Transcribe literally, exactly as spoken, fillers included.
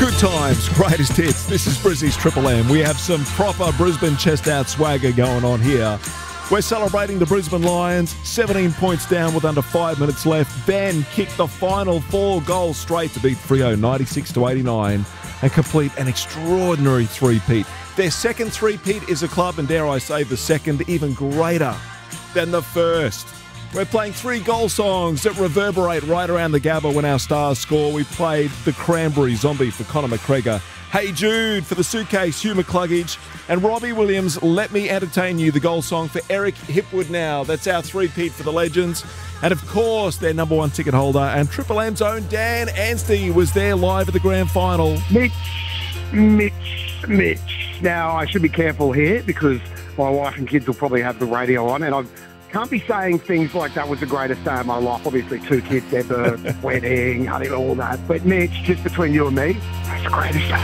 Good times, greatest hits. This is Brizzy's Triple M. We have some proper Brisbane chest-out swagger going on here. We're celebrating the Brisbane Lions, seventeen points down with under five minutes left. Ben kicked the final four goals straight to beat Freo ninety-six to eighty-nine and complete an extraordinary three-peat. Their second three-peat is a club, and dare I say, the second even greater than the first. We're playing three goal songs that reverberate right around the Gabba when our stars score. We played The Cranberry Zombie for Conor McGregor, Hey Jude for The Suitcase, Hugh McCluggage, and Robbie Williams, Let Me Entertain You, the goal song for Eric Hipwood now. That's our three-peat for the Legends. And of course, their number one ticket holder and Triple M's own Dan Anstey was there live at the grand final. Mitch, Mitch, Mitch. Now, I should be careful here because my wife and kids will probably have the radio on, and I can't be saying things like that was the greatest day of my life. Obviously, two kids, their birth, wedding, honeymoon, all that. But Mitch, just between you and me, that's the greatest day